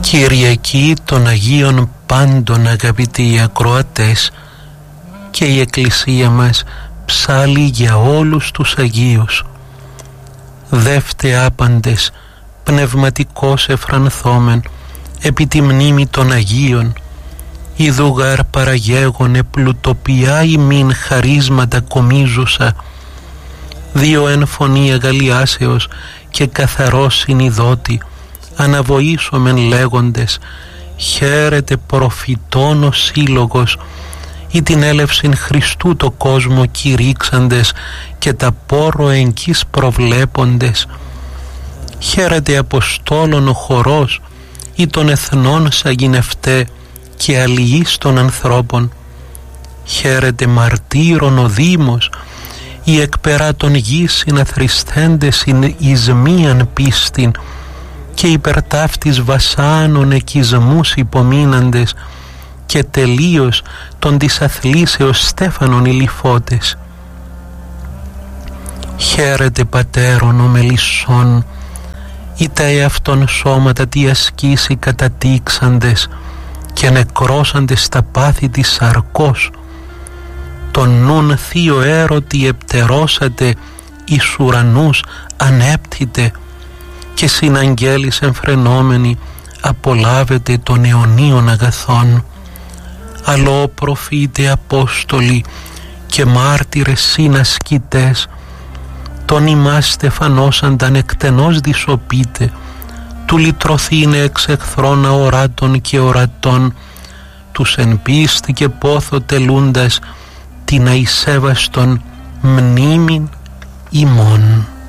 Κυριακή των Αγίων πάντων, αγαπητοί ακροατές, και η Εκκλησία μας ψάλλει για όλους τους Αγίους. Δεύτε άπαντες, πνευματικός εφρανθόμεν, επί τη μνήμη των Αγίων, ιδουγάρ παραγέγονε πλουτοπιά ημίν χαρίσματα κομίζουσα, δύο εν φωνή αγαλιάσεως και καθαρός συνειδώτη, αναβοήσομεν λέγοντες, χαίρετε προφητών ο σύλλογος, ή την έλευσιν Χριστού το κόσμο κηρύξαντες και τα πόρο εγκείς προβλέποντες, χαίρετε Αποστόλων ο χορός, ή των εθνών σαγηνευτέ και αλληλείς των ανθρώπων, χαίρετε μαρτύρων ο Δήμος, οι εκπερά των γης συναθριστέντες εις μίαν πίστην, και υπερταύτης βασάνων εκισμούς υπομείναντες, και τελείως των της αθλήσεως στέφανον οι λιφώτες. Χαίρετε πατέρων ο μελισσών, ή τα εαυτόν σώματα τι ασκήσει κατατήξαντες και νεκρώσαντες στα πάθη της σαρκός, τον νουν θείο έρωτη επτερώσατε εις ουρανούς ανέπτυτε, και συναγγέλης εμφρενόμενοι απολάβετε των αιωνίων αγαθών. Αλλό προφήτε Απόστολοι και μάρτυρες συνασκητές, τον ημάς στεφανώσανταν εκτενώς δισοπείτε, του λυτρωθήνε εξ εχθρών αοράτων και ορατών, τους εν πίστη και πόθο τελούντας την αησέβαστον μνήμην ημών.